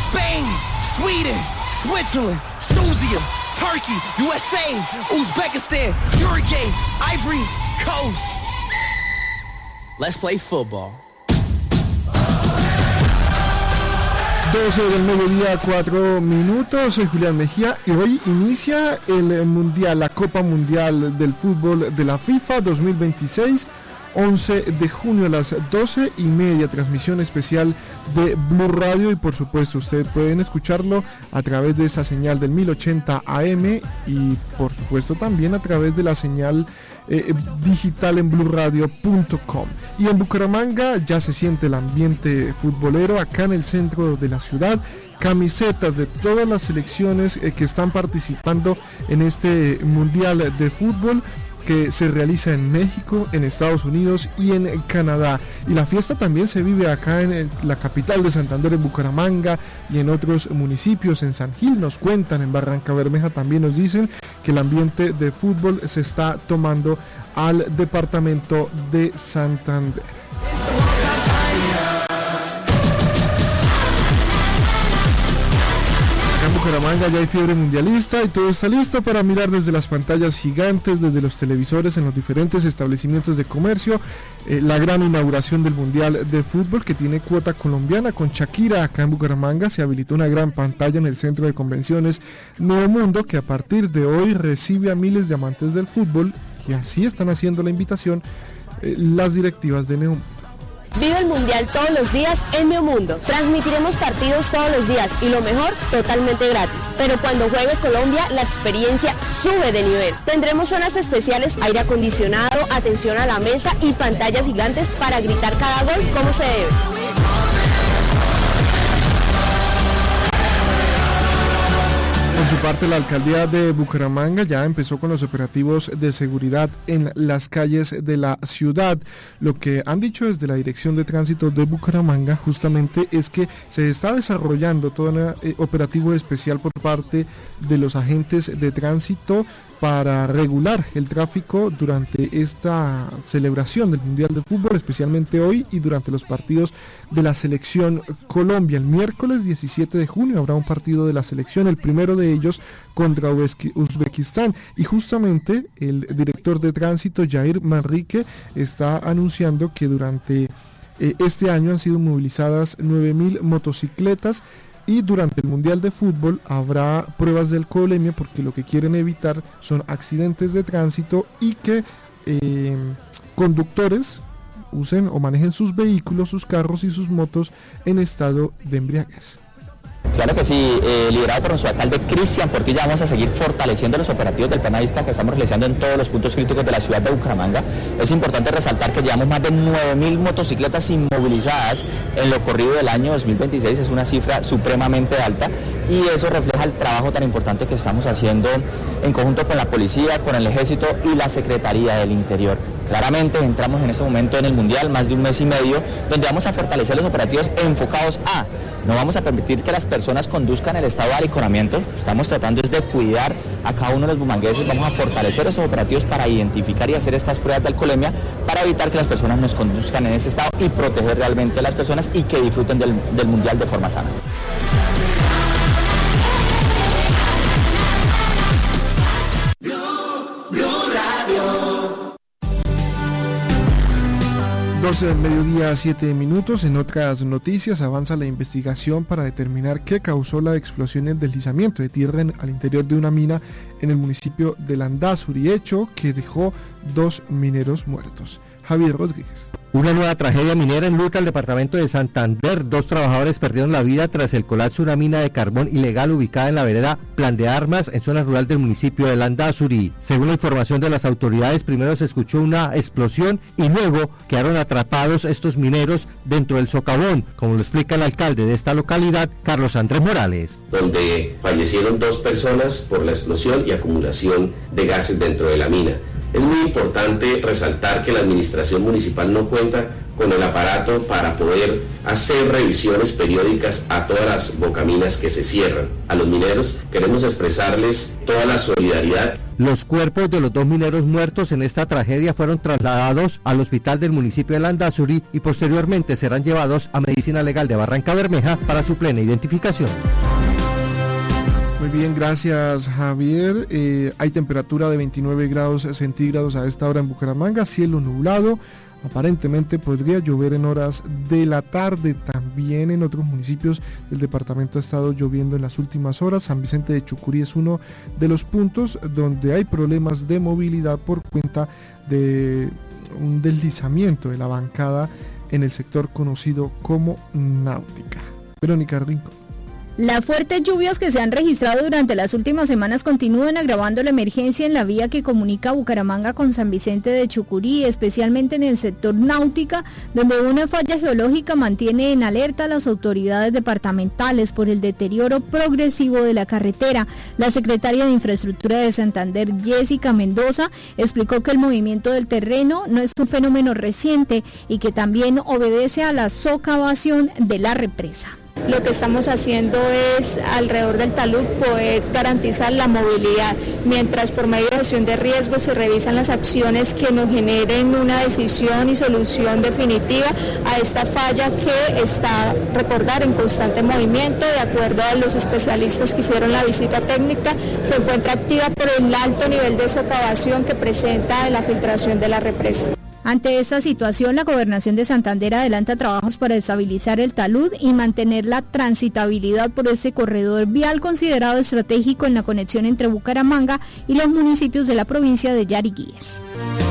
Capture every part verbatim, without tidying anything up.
Spain, Sweden, Switzerland, Tunisia, Turkey, U S A, Uzbekistan, Uruguay, Ivory Coast. Let's play football. doce del mediodía, cuatro minutos. Soy Julián Mejía y hoy inicia el Mundial, la Copa Mundial del Fútbol de la FIFA dos mil veintiséis. once de junio a las doce y media, transmisión especial de Blue Radio, y por supuesto ustedes pueden escucharlo a través de esa señal del mil ochenta A M y por supuesto también a través de la señal eh, digital en blue radio punto com. Y en Bucaramanga ya se siente el ambiente futbolero acá en el centro de la ciudad. Camisetas de todas las selecciones eh, que están participando en este Mundial de Fútbol que se realiza en México, en Estados Unidos y en Canadá. Y la fiesta también se vive acá en el, la capital de Santander, en Bucaramanga, y en otros municipios. En San Gil nos cuentan, en Barranca Bermeja también nos dicen que el ambiente de fútbol se está tomando al departamento de Santander. En Bucaramanga ya hay fiebre mundialista y todo está listo para mirar desde las pantallas gigantes, desde los televisores en los diferentes establecimientos de comercio, eh, la gran inauguración del Mundial de Fútbol que tiene cuota colombiana con Shakira. Acá en Bucaramanga se habilitó una gran pantalla en el centro de convenciones Nuevo Mundo, que a partir de hoy recibe a miles de amantes del fútbol, y así están haciendo la invitación eh, las directivas de Neomundo. Vive el Mundial todos los días en Neomundo. Transmitiremos partidos todos los días y lo mejor, totalmente gratis. Pero cuando juegue Colombia, la experiencia sube de nivel. Tendremos zonas especiales, aire acondicionado, atención a la mesa y pantallas gigantes para gritar cada gol como se debe. Por su parte, la alcaldía de Bucaramanga ya empezó con los operativos de seguridad en las calles de la ciudad. Lo que han dicho desde la Dirección de Tránsito de Bucaramanga justamente es que se está desarrollando todo un eh, operativo especial por parte de los agentes de tránsito para regular el tráfico durante esta celebración del Mundial de Fútbol, especialmente hoy y durante los partidos de la Selección Colombia. El miércoles diecisiete de junio habrá un partido de la selección, el primero de ellos contra Uzbekistán, y justamente el director de tránsito, Jair Manrique, está anunciando que durante eh, este año han sido movilizadas nueve mil motocicletas. Y durante el Mundial de Fútbol habrá pruebas de alcoholemia, porque lo que quieren evitar son accidentes de tránsito y que eh, conductores usen o manejen sus vehículos, sus carros y sus motos en estado de embriaguez. Claro que sí, eh, liderado por nuestro alcalde Cristian Portilla, vamos a seguir fortaleciendo los operativos del plan de vista que estamos realizando en todos los puntos críticos de la ciudad de Bucaramanga. Es importante resaltar que llevamos más de nueve mil motocicletas inmovilizadas en lo corrido del año dos mil veintiséis, es una cifra supremamente alta, y eso refleja el trabajo tan importante que estamos haciendo en conjunto con la policía, con el ejército y la Secretaría del Interior. Claramente entramos en ese momento en el Mundial, más de un mes y medio, donde vamos a fortalecer los operativos enfocados a, no vamos a permitir que las personas conduzcan el estado de alicoramiento, estamos tratando es de cuidar a cada uno de los bumangueses, vamos a fortalecer esos operativos para identificar y hacer estas pruebas de alcoholemia, para evitar que las personas nos conduzcan en ese estado y proteger realmente a las personas y que disfruten del, del Mundial de forma sana. doce del mediodía, siete minutos. En otras noticias, avanza la investigación para determinar qué causó la explosión y el deslizamiento de tierra en, al interior de una mina en el municipio de Landazuri, hecho que dejó dos mineros muertos. Javier Rodríguez. Una nueva tragedia minera enluta el departamento de Santander. Dos trabajadores perdieron la vida tras el colapso de una mina de carbón ilegal ubicada en la vereda Plan de Armas, en zona rural del municipio de Landazuri. Según la información de las autoridades, primero se escuchó una explosión y luego quedaron atrapados estos mineros dentro del socavón, como lo explica el alcalde de esta localidad, Carlos Andrés Morales. Donde fallecieron dos personas por la explosión y acumulación de gases dentro de la mina. Es muy importante resaltar que la administración municipal no cuenta con el aparato para poder hacer revisiones periódicas a todas las bocaminas que se cierran. A los mineros queremos expresarles toda la solidaridad. Los cuerpos de los dos mineros muertos en esta tragedia fueron trasladados al hospital del municipio de Landazuri y posteriormente serán llevados a Medicina Legal de Barrancabermeja para su plena identificación. Muy bien, gracias Javier. Eh, hay temperatura de veintinueve grados centígrados a esta hora en Bucaramanga, cielo nublado. Aparentemente podría llover en horas de la tarde. También en otros municipios del departamento ha estado lloviendo en las últimas horas. San Vicente de Chucurí es uno de los puntos donde hay problemas de movilidad por cuenta de un deslizamiento de la bancada en el sector conocido como Náutica. Verónica Rincón. Las fuertes lluvias que se han registrado durante las últimas semanas continúan agravando la emergencia en la vía que comunica Bucaramanga con San Vicente de Chucurí, especialmente en el sector Náutica, donde una falla geológica mantiene en alerta a las autoridades departamentales por el deterioro progresivo de la carretera. La secretaria de Infraestructura de Santander, Jessica Mendoza, explicó que el movimiento del terreno no es un fenómeno reciente y que también obedece a la socavación de la represa. Lo que estamos haciendo es, alrededor del talud, poder garantizar la movilidad, mientras por medio de gestión de riesgos se revisan las acciones que nos generen una decisión y solución definitiva a esta falla que está, recordar, en constante movimiento. De acuerdo a los especialistas que hicieron la visita técnica, se encuentra activa por el alto nivel de socavación que presenta en la filtración de la represa. Ante esta situación, la Gobernación de Santander adelanta trabajos para estabilizar el talud y mantener la transitabilidad por este corredor vial considerado estratégico en la conexión entre Bucaramanga y los municipios de la provincia de Yariguíes.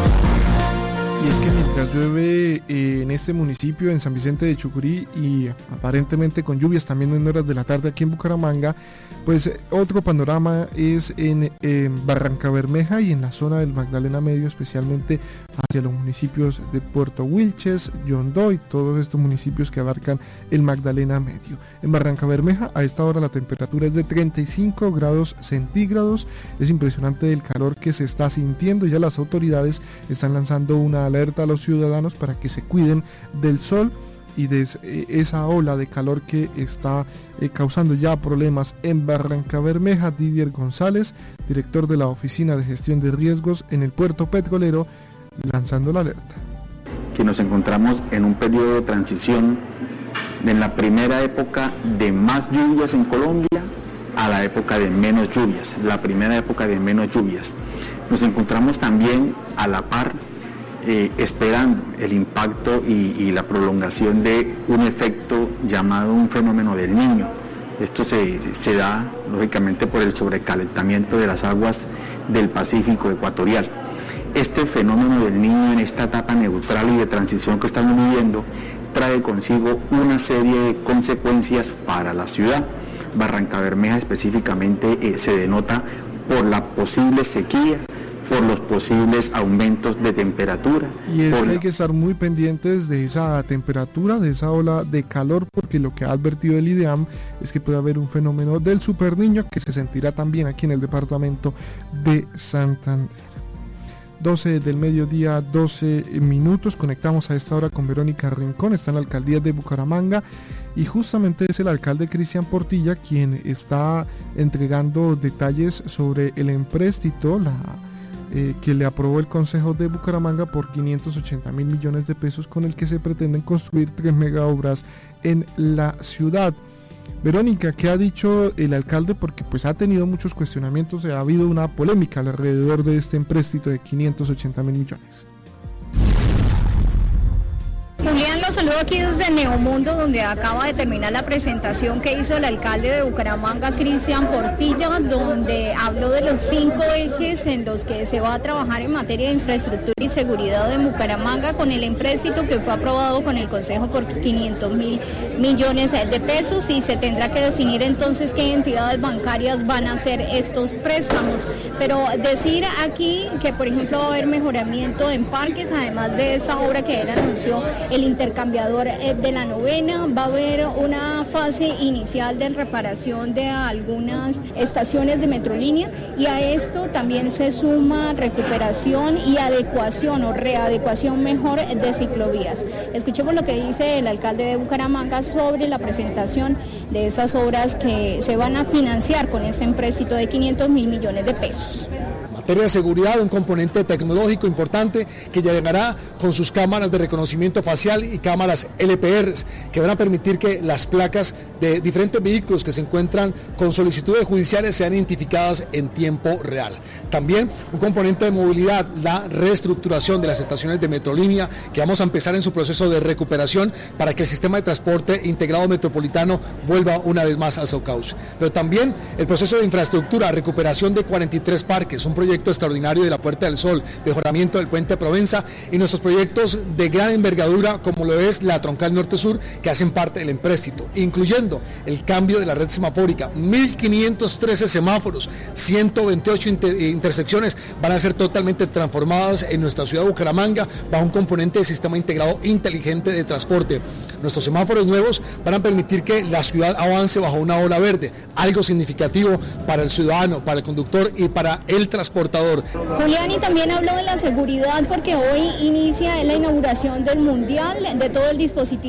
Y es que mientras llueve eh, en este municipio, en San Vicente de Chucurí, y aparentemente con lluvias también en horas de la tarde aquí en Bucaramanga, pues otro panorama es en eh, Barrancabermeja y en la zona del Magdalena Medio, especialmente hacia los municipios de Puerto Wilches, Yondó, todos estos municipios que abarcan el Magdalena Medio. En Barrancabermeja a esta hora la temperatura es de treinta y cinco grados centígrados. Es impresionante el calor que se está sintiendo. Ya las autoridades están lanzando una alerta a los ciudadanos para que se cuiden del sol y de esa ola de calor que está eh, causando ya problemas en Barrancabermeja. Didier González, director de la Oficina de Gestión de Riesgos en el puerto petrolero, lanzando la alerta. Que nos encontramos en un periodo de transición de la primera época de más lluvias en Colombia a la época de menos lluvias, la primera época de menos lluvias. Nos encontramos también a la par Eh, esperando el impacto y, y la prolongación de un efecto llamado un fenómeno del Niño. Esto se, se da lógicamente por el sobrecalentamiento de las aguas del Pacífico ecuatorial. Este fenómeno del Niño en esta etapa neutral y de transición que estamos viviendo trae consigo una serie de consecuencias para la ciudad. Barrancabermeja específicamente eh, se denota por la posible sequía, por los posibles aumentos de temperatura. Y es por... que hay que estar muy pendientes de esa temperatura, de esa ola de calor, porque lo que ha advertido el IDEAM es que puede haber un fenómeno del superniño que se sentirá también aquí en el departamento de Santander. doce del mediodía, doce minutos, conectamos a esta hora con Verónica Rincón, está en la alcaldía de Bucaramanga y justamente es el alcalde Cristian Portilla quien está entregando detalles sobre el empréstito, la Eh, que le aprobó el Consejo de Bucaramanga por quinientos ochenta mil millones de pesos, con el que se pretenden construir tres megaobras en la ciudad. Verónica, ¿qué ha dicho el alcalde? Porque pues ha tenido muchos cuestionamientos, ha habido una polémica alrededor de este empréstito de quinientos ochenta mil millones. Julián, los saludo aquí desde Neomundo, donde acaba de terminar la presentación que hizo el alcalde de Bucaramanga, Cristian Portilla, donde habló de los cinco ejes en los que se va a trabajar en materia de infraestructura y seguridad en Bucaramanga, con el empréstito que fue aprobado con el Consejo por quinientos mil millones de pesos, y se tendrá que definir entonces qué entidades bancarias van a hacer estos préstamos. Pero decir aquí que, por ejemplo, va a haber mejoramiento en parques, además de esa obra que él anunció, el intercambiador de la novena, va a haber una fase inicial de reparación de algunas estaciones de Metrolínea, y a esto también se suma recuperación y adecuación o readecuación mejor de ciclovías. Escuchemos lo que dice el alcalde de Bucaramanga sobre la presentación de esas obras que se van a financiar con este empréstito de quinientos mil millones de pesos. materia de seguridad, un componente tecnológico importante que llegará con sus cámaras de reconocimiento facial y cámaras L P R que van a permitir que las placas de diferentes vehículos que se encuentran con solicitudes judiciales sean identificadas en tiempo real. También un componente de movilidad, la reestructuración de las estaciones de Metrolínea, que vamos a empezar en su proceso de recuperación para que el sistema de transporte integrado metropolitano vuelva una vez más a su cauce. Pero también el proceso de infraestructura, recuperación de cuarenta y tres parques, un proyecto extraordinario de la Puerta del Sol, mejoramiento del puente Provenza y nuestros proyectos de gran envergadura como lo es la troncal norte-sur que hacen parte del empréstito, incluyendo el cambio de la red semafórica, mil quinientos trece semáforos, ciento veintiocho inter intersecciones van a ser totalmente transformadas en nuestra ciudad de Bucaramanga bajo un componente de sistema integrado inteligente de transporte. Nuestros semáforos nuevos van a permitir que la ciudad avance bajo una ola verde, algo significativo para el ciudadano, para el conductor y para el transportador. Julián, y también habló de la seguridad porque hoy inicia la inauguración del Mundial, de todo el dispositivo